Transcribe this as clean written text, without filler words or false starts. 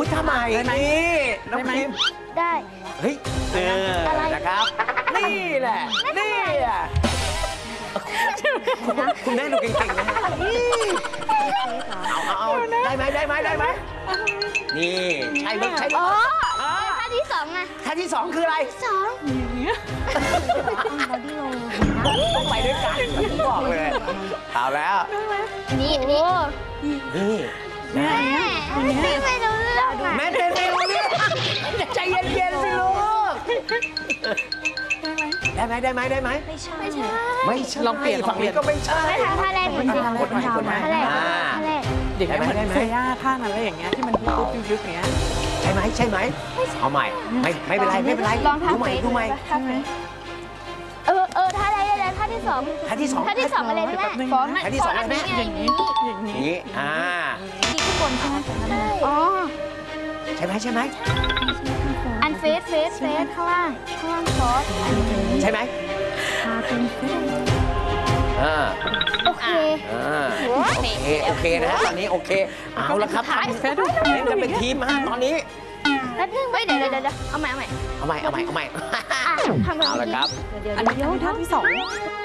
ทำไมนี่น้องพิมได้เฮ้ยนะครับนี่แหละนี่อ่ะคุณแม่ดูเก่งๆนะฮะเอาได้ไหมนี่ใช่ไหมท่าที่สองไงท่าที่2คืออะไรสองบอดี้โรลต้องไปด้วยกันบอกเลยเอาแล้วนี่นี่แม่พี่ไม่รู้เรื่องอ่ะแม่เดินไม่รู้เรื่องใจเย็นๆสิลูกได้ไหมไม่ใช่ลองเปลี่ยนฝั่งนี้ก็ไม่ใช่ไม่ทำท่าแรกเหมือนกันกดมาท่าแรกอย่างเงี้ยเหมือนเซย่าท่านั้นอะไรอย่างเงี้ยที่มันปุ๊บยึกๆอย่างเงี้ยใช่ไหมเอาใหม่ไม่เป็นไรลองท่าดูใหม่ใช่ไหมท่าแรกได้ท่าที่สองท่าที่2 อะไรแม่ฟอนท่าที่2อะไรแม่อย่างนี้นี่ดีขึ้นบนใช่ไหมอ๋อใช่ไหมอันเฟสข้างล่างฟอสใช่ไหมโอเคโอเคนะตอนนี้โอเคเอาละครับเล่นกันเป็นทีมฮะตอนนี้แล้วนึงเดี๋ยวเอาใหม่เอาใหม่ทำแบบเอาละนี้ครับอันนี้คือท่าที่2